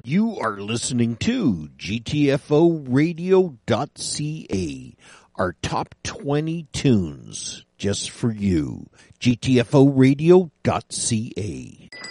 You are listening to GTFOradio.ca, our top 20 tunes just for you. GTFOradio.ca.